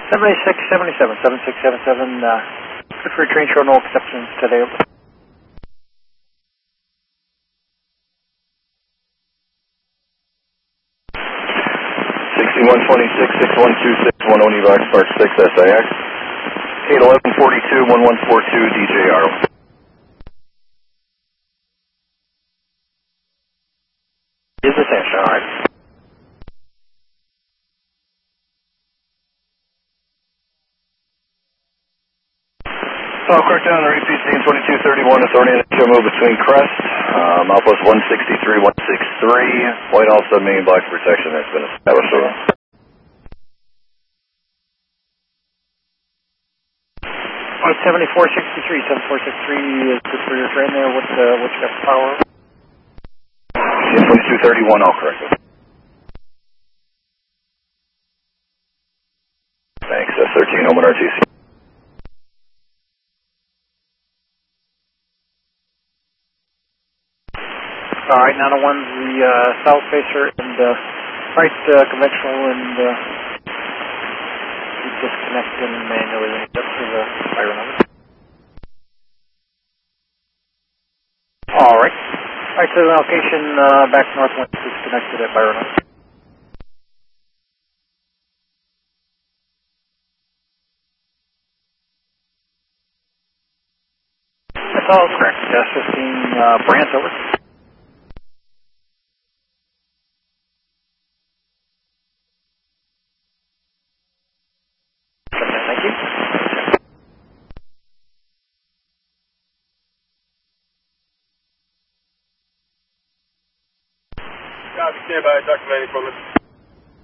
7677, 7677, good for your train show, no exceptions today. 6126, 6126, 10 Vox Park 6 SIX. 81142, 1142 DJR. Is attention, alright. Correct down, repeat scene 2231, authority to move between crest, Outpost 163, 163, White House submarine block protection has been established. 7463, 7463 is good for your train there. What's your power? 2231, all correct. Thanks, S13, home at RTC. Alright, now the one's the south facer and right conventional and disconnect them manually when you get to the fire number. Alright. Alright, so the location back northwest is connected at Byron. That's all correct. S15 Brant over. Thank you. Copy, stand by, Dr. Manning,